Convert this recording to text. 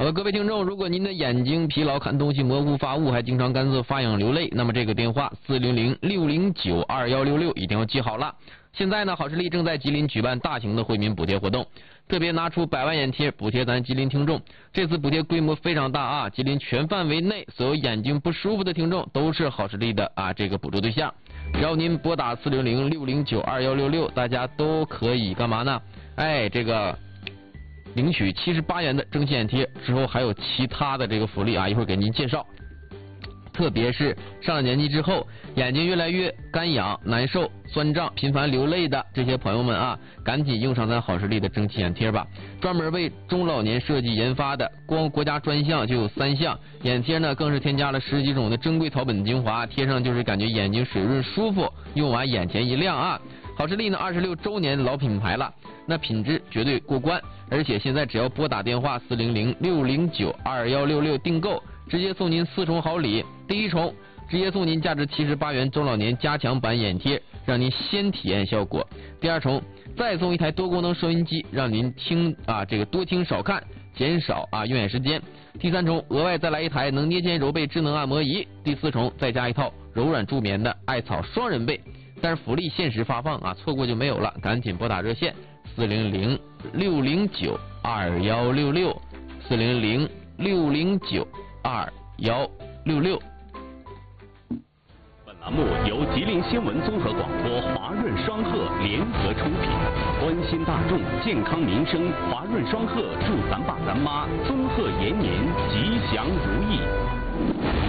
好了，各位听众，如果您的眼睛疲劳、看东西模糊、发雾，还经常干涩、发痒、流泪，那么这个电话400-609-2166一定要记好了。现在呢，好视力正在吉林举办大型的惠民补贴活动，特别拿出100万眼贴补贴咱吉林听众。这次补贴规模非常大啊，吉林全范围内所有眼睛不舒服的听众都是好视力的这个补助对象。只要您拨打400-609-2166，大家都可以干嘛呢？这个领取78元的蒸汽眼贴，之后还有其他的这个福利一会儿给您介绍。特别是上了年纪之后，眼睛越来越干痒、难受、酸胀、频繁流泪的这些朋友们赶紧用上咱好视力的蒸汽眼贴吧。专门为中老年设计研发的，光国家专项就有3项，眼贴呢更是添加了10几种的珍贵草本精华，贴上就是感觉眼睛水润舒服，用完眼前一亮啊。好视力呢26周年老品牌了，那品质绝对过关，而且现在只要拨打电话400-609-2166订购，直接送您4重好礼。第一重直接送您价值78元中老年加强版眼贴，让您先体验效果。第二重再送一台多功能收音机，让您多听少看，减少用眼时间。第三重额外再来一台能捏肩揉背智能按摩仪。第4重再加一套柔软助眠的艾草双人被。但是福利限时发放错过就没有了，赶紧拨打热线400-609-2166 400-609-2166。 本栏目由吉林新闻综合广播华润双鹤联合出品，关心大众健康民生，华润双鹤祝咱爸咱妈综合延年吉祥如意。